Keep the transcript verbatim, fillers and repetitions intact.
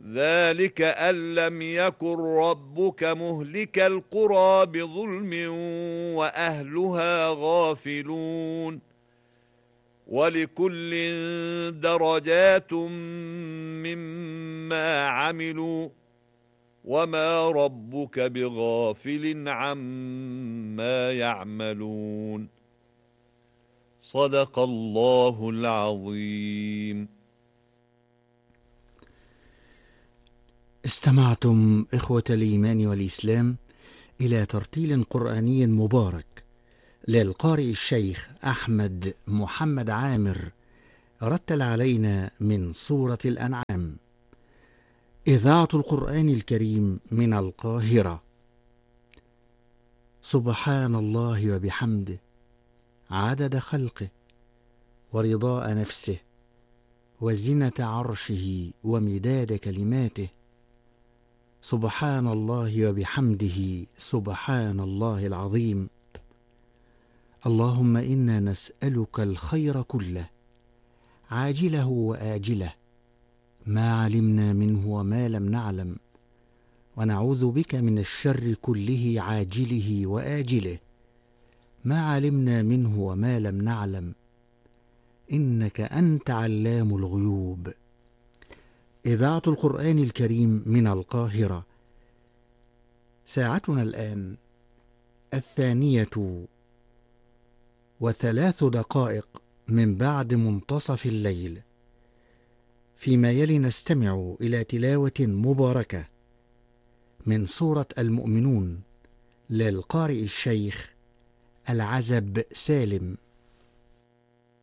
ذلك أن لم يكن ربك مهلك القرى بظلم وأهلها غافلون ولكل درجات مما عملوا وما ربك بغافل عما يعملون. صدق الله العظيم. استمعتم إخوة الإيمان والإسلام إلى ترتيل قرآني مبارك للقارئ الشيخ أحمد محمد عامر، رتل علينا من سورة الأنعام. إذاعة القرآن الكريم من القاهرة. سبحان الله وبحمده عدد خلقه ورضاء نفسه وزنة عرشه ومداد كلماته. سبحان الله وبحمده سبحان الله العظيم. اللهم إنا نسألك الخير كله عاجله وآجله ما علمنا منه وما لم نعلم، ونعوذ بك من الشر كله عاجله وآجله ما علمنا منه وما لم نعلم، إنك أنت علام الغيوب. إذاعة القرآن الكريم من القاهرة. ساعتنا الآن الثانية وثلاث دقائق من بعد منتصف الليل. فيما يلي نستمع إلى تلاوة مباركة من سورة المؤمنون للقارئ الشيخ العزب سالم.